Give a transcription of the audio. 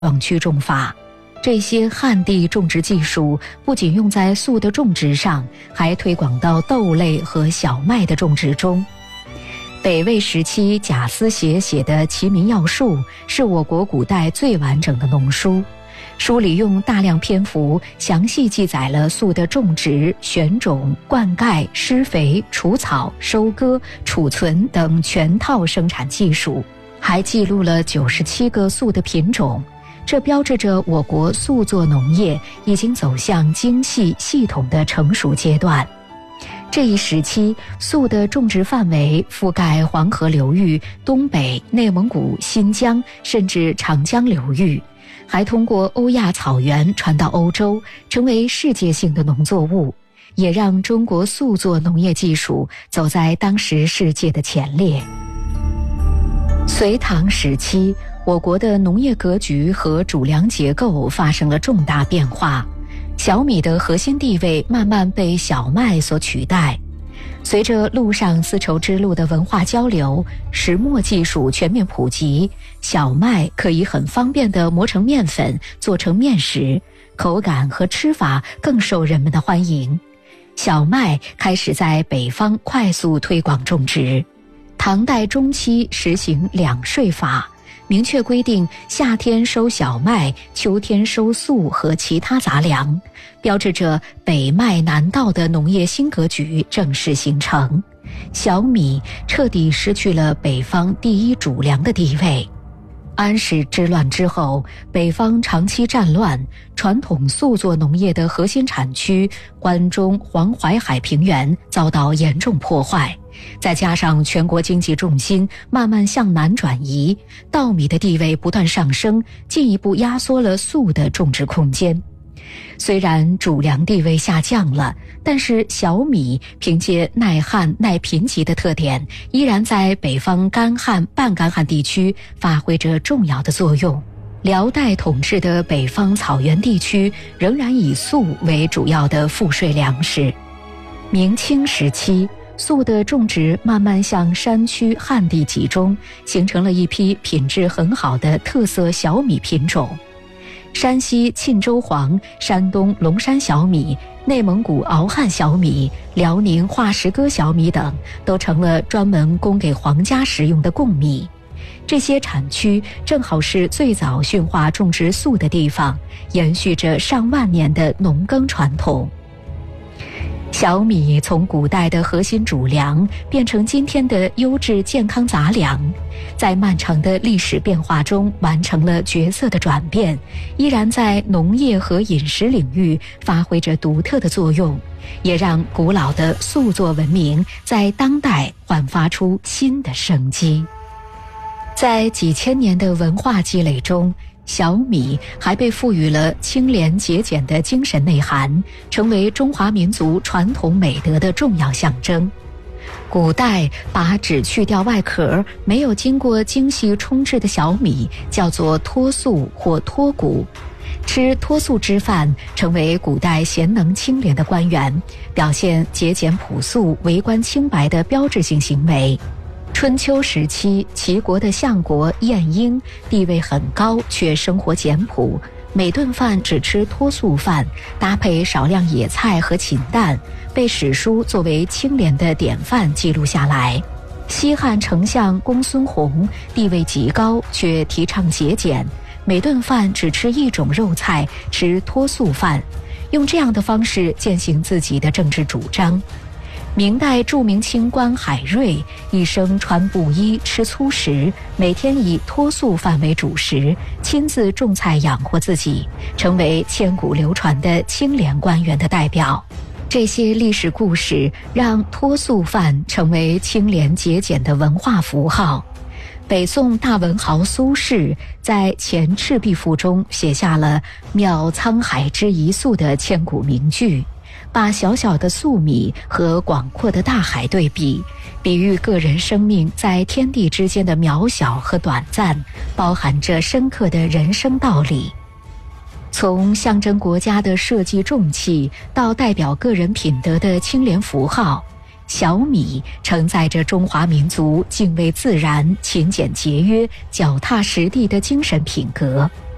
广区种法。这些旱地种植技术不仅用在粟的种植上，还推广到豆类和小麦的种植中。北魏时期贾思勰写的《齐民要术》是我国古代最完整的农书，书里用大量篇幅详细记载了粟的种植、选种、灌溉、施肥、除草、收割、储存等全套生产技术，还记录了97个粟的品种。这标志着我国粟作农业已经走向精细系统的成熟阶段。这一时期，粟的种植范围覆盖黄河流域、东北、内蒙古、新疆，甚至长江流域，还通过欧亚草原传到欧洲，成为世界性的农作物，也让中国粟作农业技术走在当时世界的前列。隋唐时期，我国的农业格局和主粮结构发生了重大变化，小米的核心地位慢慢被小麦所取代。随着陆上丝绸之路的文化交流，石磨技术全面普及，小麦可以很方便地磨成面粉，做成面食，口感和吃法更受人们的欢迎。小麦开始在北方快速推广种植。唐代中期实行两税法，明确规定夏天收小麦，秋天收粟和其他杂粮，标志着北麦南稻的农业新格局正式形成。小米彻底失去了北方第一主粮的地位。安史之乱之后，北方长期战乱，传统粟作农业的核心产区关中黄淮海平原遭到严重破坏，再加上全国经济重心慢慢向南转移，稻米的地位不断上升，进一步压缩了粟的种植空间。虽然主粮地位下降了，但是小米凭借耐旱耐贫瘠的特点，依然在北方干旱半干旱地区发挥着重要的作用。辽代统治的北方草原地区仍然以粟为主要的赋税粮食。明清时期，粟的种植慢慢向山区旱地集中，形成了一批品质很好的特色小米品种。山西沁州黄、山东龙山小米、内蒙古敖汉小米、辽宁化石歌小米等，都成了专门供给皇家食用的贡米。这些产区正好是最早驯化种植粟的地方，延续着上万年的农耕传统。小米从古代的核心主粮变成今天的优质健康杂粮，在漫长的历史变化中完成了角色的转变，依然在农业和饮食领域发挥着独特的作用，也让古老的粟作文明在当代焕发出新的生机。在几千年的文化积累中，小米还被赋予了清廉节俭的精神内涵，成为中华民族传统美德的重要象征。古代把只去掉外壳、没有经过精细冲制的小米叫做脱粟或脱谷，吃脱粟之饭成为古代贤能清廉的官员，表现节俭朴素、为官清白的标志性行为。春秋时期，齐国的相国晏婴地位很高，却生活简朴，每顿饭只吃脱粟饭，搭配少量野菜和禽蛋，被史书作为清廉的典范记录下来。西汉丞相公孙弘地位极高，却提倡节俭，每顿饭只吃一种肉菜，吃脱粟饭，用这样的方式践行自己的政治主张。明代著名清官海瑞一生穿布衣，吃粗食，每天以脱粟饭为主食，亲自种菜养活自己，成为千古流传的清廉官员的代表。这些历史故事让脱粟饭成为清廉节俭的文化符号。北宋大文豪苏轼在《前赤壁赋》中写下了“渺沧海之一粟”的千古名句，把小小的粟米和广阔的大海对比，比喻个人生命在天地之间的渺小和短暂，包含着深刻的人生道理。从象征国家的社稷重器到代表个人品德的清廉符号，小米承载着中华民族敬畏自然、勤俭节约、脚踏实地的精神品格。